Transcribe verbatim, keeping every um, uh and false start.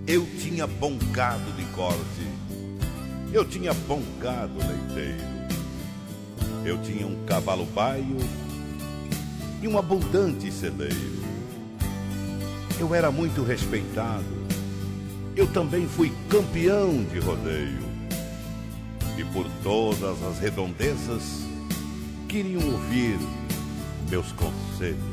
Eu tinha bom gado de corte, eu tinha bom gado leiteiro, eu tinha um cavalo baio e um abundante celeiro. Eu era muito respeitado, eu também fui campeão de rodeio, e por todas as redondezas queriam ouvir meus conselhos.